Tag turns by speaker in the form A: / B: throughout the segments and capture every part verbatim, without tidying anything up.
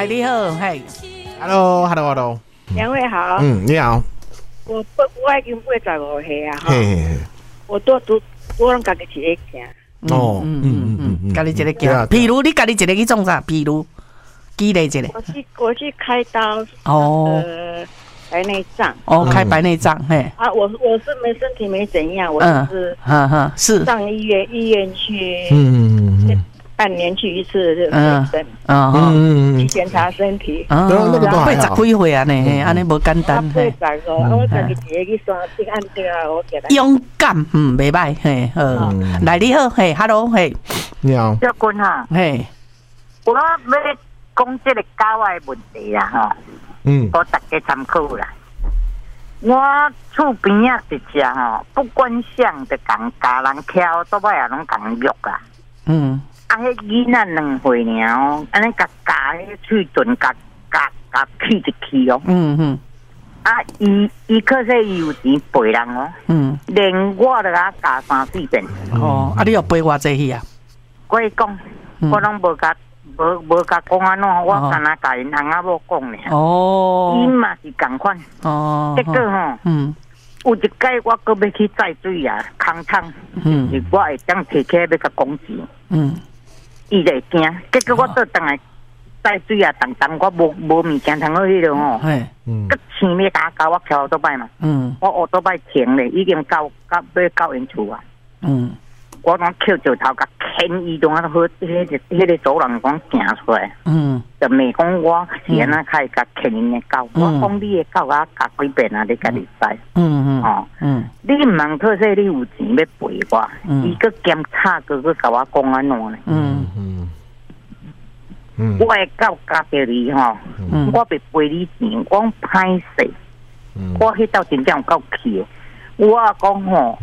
A: 来你好，嘿
B: ，Hello，Hello，Hello，
C: 两位好，
B: 嗯，你好，
C: 我不我已经八十五岁啊，哈，
B: 嘿，
C: 我多多多让家己一个行，
B: 哦，嗯嗯嗯嗯，
A: 家己一个行，譬如你家己一个去种啥？譬如举例一个，
C: 我去我去开刀，
A: 哦，
C: 呃，白内障，
A: 哦，开白内障，嘿，
C: 啊，我我是没身体没怎样，我是，
A: 哈哈，是
C: 上医院医院去，
B: 嗯嗯，
C: 半年去一次就
A: 嗯
C: 诊，
A: 啊哈，
C: 去检查身体，
A: 啊，八十几岁啊呢，安尼无简单，
C: 嘿，八十个，我家己一个去山顶按这个，我给他
A: 勇敢，嗯，袂歹，嘿，好，来你好，嘿 ，Hello， 嘿，
B: 你好，
D: 小君哈，
A: 嘿，
D: 我要讲这个狗的问题啊，吼，嗯，我大家参考啦。我厝边啊一只吼，不管谁就共家人敲，倒摆也拢共约啦。嗯，啊，迄囡仔两岁尔哦，安尼甲夹迄喙唇，甲夹夹起一起哦。嗯嗯。啊，伊伊可说伊有钱陪人哦。嗯。连我都甲夹三四遍。
A: 哦，啊，你要陪偌济去啊？
D: 我讲，我拢无甲。无无甲讲安怎，我干那甲因翁仔某讲呢。哦，伊嘛是共款。哦，结果吼，嗯，有一届我搁要去载水啊，空汤，嗯，我会当摕起来要甲讲钱，嗯，伊就会惊。结果我倒转来载水啊，当当我无无物件通好迄落吼，嘿，嗯，搁前面打交我翘奥多摆嘛，嗯，我奥多摆停咧，已经到到要到因厝啊，嗯。我拢扣石头，甲牵伊拢啊好，迄个迄个走廊讲行出来，嗯，就骂讲我是安那开甲牵因的狗，我讲你的狗啊，甲几遍啊，你家己知，嗯嗯，哦，嗯，你毋通可说你有钱要陪我，伊个检查个个甲我讲安怎呢？嗯嗯嗯，我的狗夹着你吼，我袂陪你钱，我歹势，我迄道真正有够气的，我讲吼。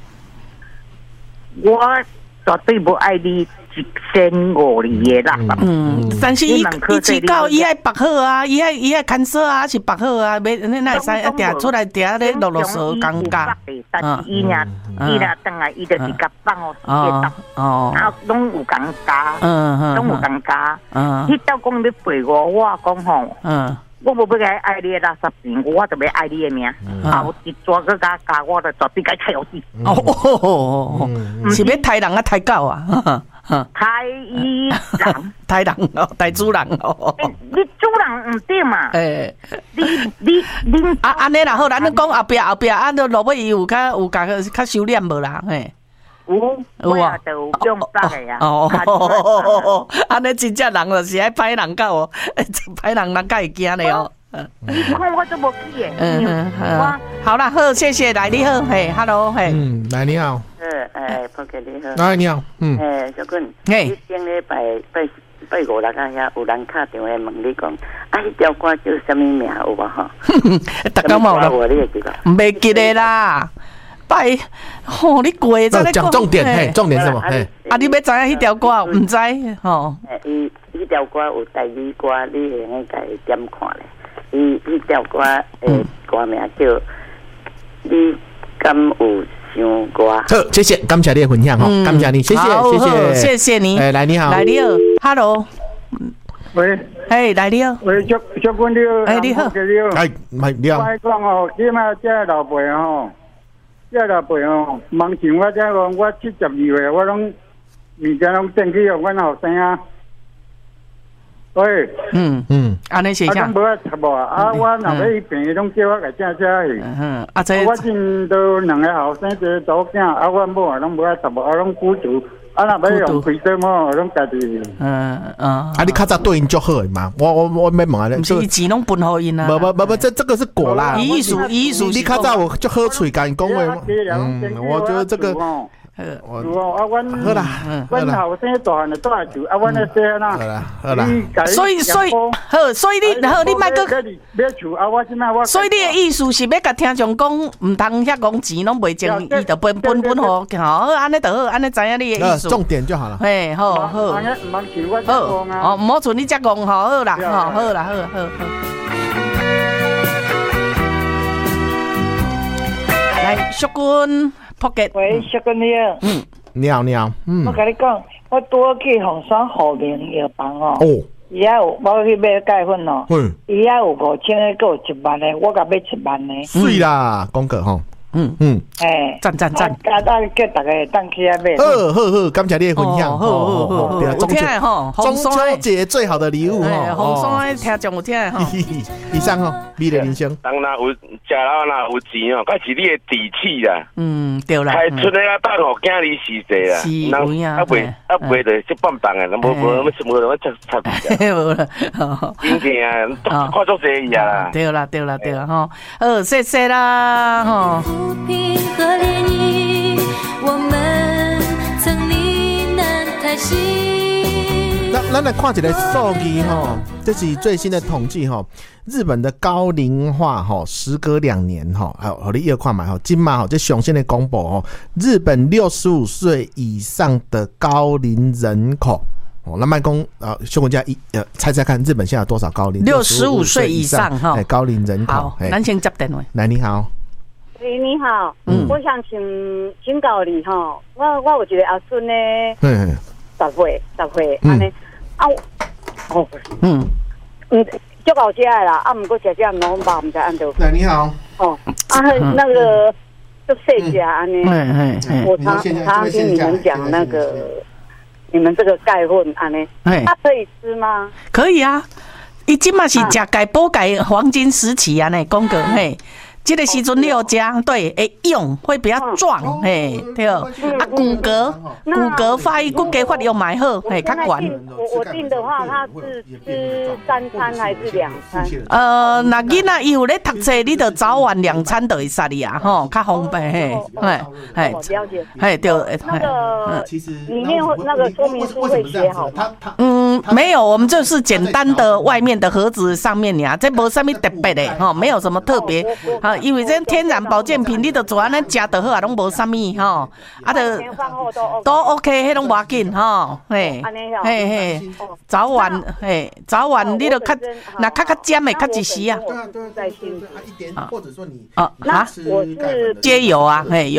D: 我绝对不爱你一千五里的啦。
A: 嗯，但是伊伊饲狗，伊爱绑好啊，伊爱伊爱看守啊，是绑好啊，袂那那会使一定出来定咧啰啰嗦尴尬。
D: 但是伊若伊若等来，伊就是甲放哦，哦哦，啊，拢有尴尬，嗯嗯，拢有尴尬。嗯，迄道讲要陪我，我讲吼，嗯。我无要该爱你的垃圾钱，我就要爱你的命。后一抓个加加，我就绝对该拆死。
A: 哦，是要杀人啊，杀狗啊？
D: 杀伊人，
A: 杀人哦，杀主人哦。
D: 你主人唔对嘛？诶，你你你
A: 啊，安尼啦好，咱讲后壁后壁，啊，都落尾伊有较有较较收敛无啦？嘿。
D: 有，我也就有用杀的呀。
A: 哦，安尼真正人就是爱歹人狗哦，歹人人狗会惊的哦。
D: 你看我都无去的。嗯
A: 嗯，好啦，好，谢谢，来你好，嘿 ，Hello， 嘿，
B: 嗯，来你好。
D: 呃，诶，婆家你好。
B: 来你好，嗯。
D: 诶，小君，你顶礼拜拜拜五六啊遐有人敲电话问你讲，啊，迄条歌叫什么名有无吼？
A: 大家冇啦，袂记得啦。拜，吼！你过在咧
B: 讲重点，嘿，重点是什么？嘿，
A: 啊，你要知影迄条歌，唔知吼？
D: 伊迄条歌有台语歌，你会用家点看咧？伊迄条歌诶，歌名叫《你敢有想过》。
B: 好，谢谢，感谢你的分享吼，感谢你，谢谢，谢谢，
A: 谢谢你。
B: 哎，来你好，
A: 来你好 ，Hello。
E: 喂，
A: 嘿，来你好。
E: 喂，小小君你好，
A: 哎你好，
B: 哎，你好。
E: 我讲哦，即马这老辈吼。这老辈哦，忙像我这个，我七十二岁，我拢物件拢转去哦，阮后生啊。喂，
A: 嗯嗯，安尼是啥？
E: 啊，拢无爱插无啊！我若要伊病，伊拢叫我来请车去。嗯，啊，这我真都两个后生一个查某囝，啊，阮某啊拢无爱插无，啊，拢孤独。啊，若要用开车么，拢家己。嗯
B: 嗯。啊，你较早对因足好嘛？我我我没问啊。
A: 不是钱拢分互因啊。
B: 不不不不，这这个是果啦。
A: 艺术艺术，
B: 你较早我就好嘴干讲话。嗯，我觉得这个。
E: 我啊，阮好啦，阮后生大汉就住来住，啊，阮那些啦，
B: 好啦，好啦。
A: 所以所以好，所以你好，你莫个，所以你的意思是要甲听众讲，唔通遐讲钱拢袂挣，伊就分分分好，好，安尼就好，安尼知影你的意思。
B: 重点就好了。
A: 嘿，好好。好，哦，唔好像你遮讲，好好啦，好，好啦，好好好。来，淑君。
F: 喂，小哥你好。
B: 嗯，你好，你好。嗯，
F: 我跟你讲，我拄去红山和平药房哦。哦。 伊遐有我去买钙粉哦，
B: 嗯，
F: 伊遐有五千个，够一万的，我甲买一万的。
B: 水啦，讲个吼。
A: 嗯
B: 嗯，
F: 哎，
A: 赞赞赞！
F: 啊，咱叫大家当去遐买。
B: 好好好，感谢你的分享。
A: 好好好好，有听的吼，
B: 中秋节最好的礼物吼，
A: 红山的听众有听的吼。
B: 以上吼，美丽人生。
G: 当然有，食了若有钱哦，那是你的底气啦。
A: 嗯，对啦。
G: 开春的啊，当互囝儿时势啦。
A: 是有影。
G: 啊袂啊袂着去放荡的，无无什么无什么插插的。无啦，真正啊，看足济伊啊。
A: 对啦对啦对啦吼，好，谢谢啦吼。平和涟漪，我们曾呢喃台西。
B: 那咱来看一个数据吼，这是最新的统计吼，日本的高龄化吼，时隔两年吼，还有和你要看嘛吼，今嘛吼，这上新的公布吼，日本六十五岁以上的高龄人口。哦，那麦公啊，修文家一呃，猜猜看，日本现在有多少高龄？
A: 六十五岁以上哈，
B: 哎，高龄人口。
A: 好，咱先接电话。
B: 来，你好。
C: 喂，你好，嗯，我想请请教你哈，我我有一个阿孙呢，嗯，十岁十岁，安尼啊，哦，嗯嗯，足够食的啦，啊，毋过食食浓饱，毋知安怎。
B: 来，你好。
C: 哦，啊，那个就细食安尼，嗯嗯，我常常听你们讲那个，你们这个钙粉安尼，它可以吃吗？
A: 可以啊，伊即嘛是食钙补钙黄金时期啊，呢，讲过嘿。这个时阵你有加，对，会用会比较壮，嘿，对，啊，骨骼骨骼发育骨骼发育蛮好，嘿，较悬。
C: 我我订的话，它是吃三餐还是两餐？
A: 呃，那囡仔伊有咧读册，你就早晚两餐就会使哩啊，吼，较方便，嘿，嘿，嘿，
C: 了解，
A: 嘿，对，
C: 那个里面那个说明书会写好吗？
A: 嗯，没有，我们就是简单的外面的盒子上面呀，这无什么特别的，吼，没有什么特别啊。因为这天然保健品，你都做安尼食就好啊，拢无啥物吼，啊，就都 OK， 迄拢无要紧吼，嘿，嘿嘿，早晚嘿，早晚你都较那较较尖的较一时啊，
F: 在心
B: 啊，一点或者说你
A: 啊啊，
C: 我是
A: 皆有啊，嘿。